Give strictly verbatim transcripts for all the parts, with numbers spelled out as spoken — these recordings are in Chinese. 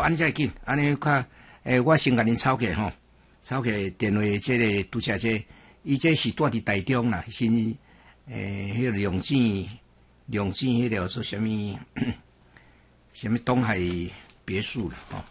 安尼才会紧，安尼较诶，我先甲恁抄起吼，抄起电话即个拄则这，伊这是住伫台中啦，是诶，迄个龙井龙井迄条做啥物？啥物东海别墅啦，吼。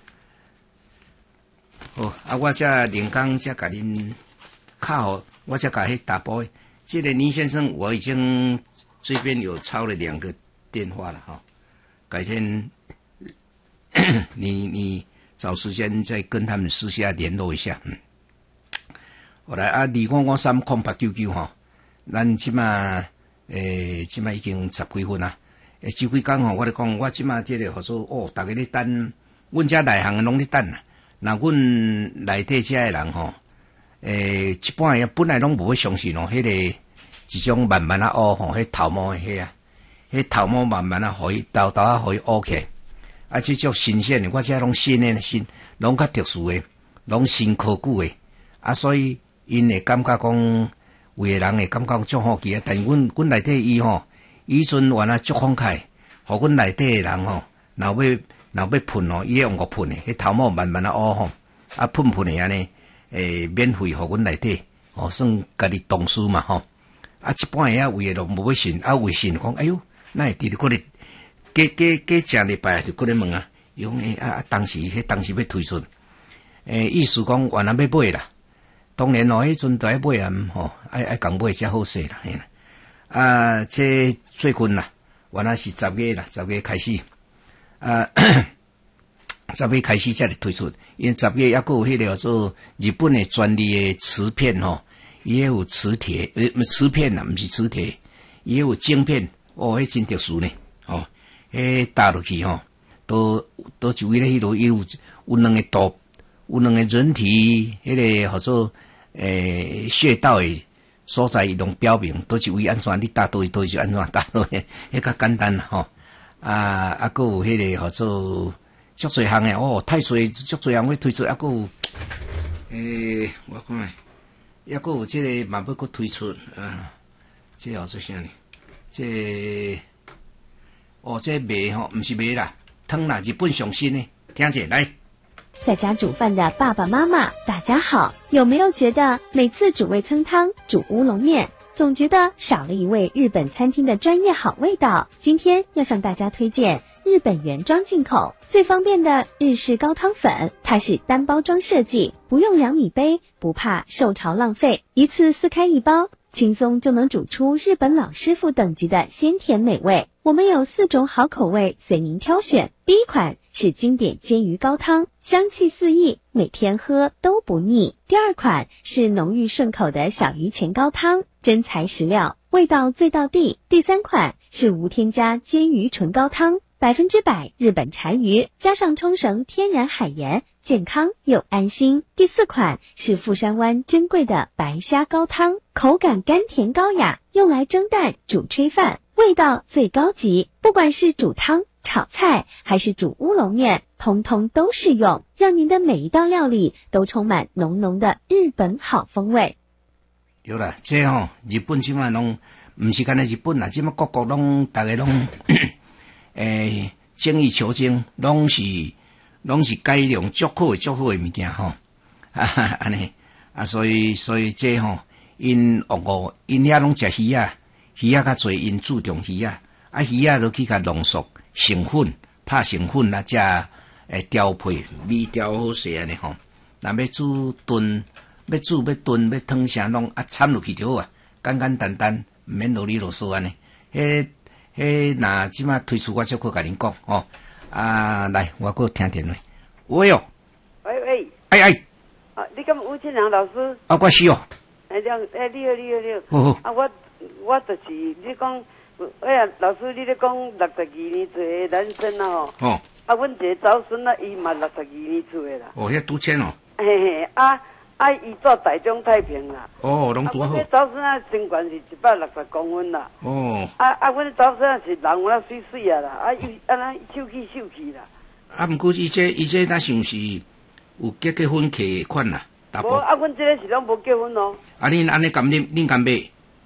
好，啊，我这连刚才甲恁卡好，我才甲迄打包。这个倪先生，我已经这边有抄了两个电话了哈，改天你你找时间再跟他们私下联络一下。嗯，好来啊，二五五三空八九九哈，咱即马诶，即马已经十几分啦。诶，周几工吼，我咧讲，我即马即个号做哦，逐个咧等，阮遮内行拢咧等啦。那阮内底遮诶人吼。诶，一般也本来拢无相信哦，迄、那个一种慢慢啊学吼，迄头毛诶迄啊，迄头毛慢慢啊，互伊豆豆啊，互伊学起来。啊，即种新鲜诶，我遮拢新诶新，拢较特殊诶，拢新考古诶。啊，所以因会感觉讲，有诶人会感觉足好奇啊。但阮阮内底伊吼，以前原来足慷慨，互阮内底诶人吼，若要若要喷哦，伊用个喷诶，迄头毛慢慢啊學吼，啊噴噴诶安尼。诶，免费互阮内底，哦，算家己同事嘛吼。啊，一般诶啊，有诶都无要信，啊，有信讲，哎哟，那会伫咧过咧，过过过正礼拜就过咧问啊，伊讲诶啊啊，当时迄当时要推出，诶，意思讲原来要买啦，当然咯，迄阵都爱买啊，吼，爱爱共买才好势啦，嘿啦。啊，这最近啦，原来是十月啦，十月开始，啊。十月开始才嚟推出，因为十月还佫有迄个做日本的专利的磁片吼，伊有磁铁，呃，磁片啦，毋是磁铁，伊有晶片，哦，迄真特殊呢，哦，迄打落去吼，都都就为了迄度有有两个度，有两个人体迄个号做诶穴道的所在，伊拢标明都是为安怎，你打倒去倒就安怎打倒，迄较简单啦吼，啊啊，佫有迄个号做。足侪项诶，哦，太侪足侪项要推出，还佫有，诶、欸，我看下，还佫有即个嘛要佫推出，啊，即个号做啥呢？即、這個，哦，即卖吼，毋是卖啦，汤啦，日本上新诶，听者来。 在家煮饭的爸爸妈妈，大家好，有没有觉得每次煮味噌汤、煮乌龙面，总觉得少了一味日本餐厅的专业好味道？今天要向大家推荐。日本原装进口最方便的日式高汤粉，它是单包装设计，不用量米杯，不怕受潮浪费，一次撕开一包，轻松就能煮出日本老师傅等级的鲜甜美味。我们有四种好口味随您挑选。第一款是经典煎鱼高汤，香气四溢，每天喝都不腻。第二款是浓郁顺口的小鱼前高汤，真材实料，味道最到地。第三款是无添加煎鱼纯高汤，百分之百日本柴鱼，加上冲绳天然海盐，健康又安心。第四款是富山湾珍贵的白虾高汤，口感甘甜高雅，用来蒸蛋、煮炊饭，味道最高级。不管是煮汤、炒菜还是煮乌龙面，通通都适用，让您的每一道料理都充满浓浓的日本好风味。 对啦，这吼、哦、日本即马拢毋是干那日本啦，即马各国拢大家拢。诶，精益求精，拢是拢是改良足好诶足好诶物件吼，啊安尼啊，所以所以这吼，因学五因遐拢食鱼啊，鱼啊较侪，因注重鱼啊，啊鱼啊都去甲浓缩成粉，拍成粉啊，才诶调配味调好势安尼吼。若要煮炖，要煮要炖要汤啥拢啊掺落去就好啊，简简单单，毋免啰里啰嗦安尼，迄。迄若即马推出，我就去甲恁讲哦。啊，来，我搁听电话。喂哦， 喂喂， 哎哎， 啊，你敢吴庆良老师？ 啊，我是哦。 哎，两哎，你好，你好，你好。 好好。 啊，我我就是你讲，哎呀，老师，你咧讲六十二年做的男生啊吼。哦。啊，阮一个早孙啊，伊嘛六十二年做的啦。 哦，遐拄签哦。 嘿嘿，啊。啊，伊做台中太平啦。 哦，拢拄好。 啊，阮早孙啊，身高是一百六十公分啦。 哦。啊啊，阮早孙啊是人有那水水啊啦，啊伊安尼秀气秀气啦。 啊，毋过伊这伊这那像是有结结婚客款啦，大部。 无啊，阮这个是拢无结婚哦。 啊，恁安尼咁恁恁敢买？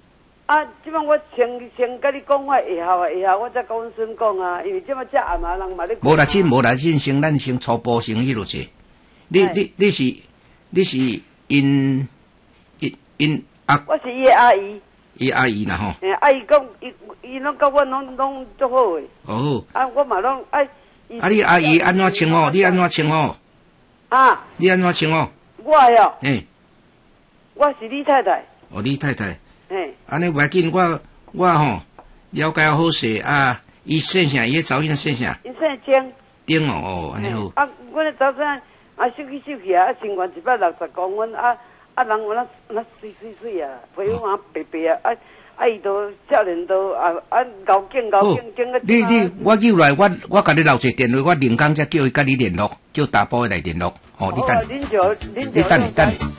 啊，即摆我先先甲你讲我会晓啊，会晓我再甲阮孙讲啊，因为即摆遮暗嘛人嘛咧。 无啦，真无啦，真先咱先初步先迄落者。你你你是你是因因因啊？ 我是伊的阿姨。 伊阿姨啦吼。 诶，阿姨讲伊伊拢甲我拢拢足好诶。 哦。 啊，我嘛拢哎。 啊，你阿姨安怎称呼？你安怎称呼？ 啊。 你安怎称呼？ 我哟。 诶。 我是李太太。 哦，李太太。 嘿。 安尼袂紧，我我吼了解好势啊。伊姓啥？伊查某囝姓啥？ 伊姓丁。 丁哦，哦，安尼好。 啊，阮咧早上啊，收起收起啊，啊，身悬一百六十公分啊，啊，人有那那水水水啊，皮肤啊白白啊，啊啊，伊都少年都啊啊，高颈高颈颈个。 你你我叫来，我我甲你留一电话，我连工才叫伊甲你联络，叫大波来联络。哦，你等。 你等你等。